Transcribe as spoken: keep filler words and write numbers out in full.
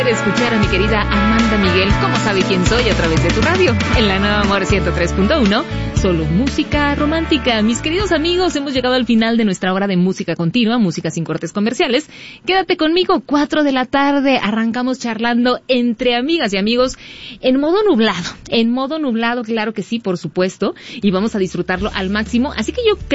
Escuchar a mi querida Amanda Miguel, ¿cómo sabe quién soy? A través de tu radio, en la Nueva Amor ciento tres punto uno, solo música romántica. Mis queridos amigos, hemos llegado al final de nuestra hora de música continua, música sin cortes comerciales. Quédate conmigo, cuatro de la tarde, arrancamos charlando entre amigas y amigos en modo nublado, en modo nublado, claro que sí, por supuesto, y vamos a disfrutarlo al máximo, así que yo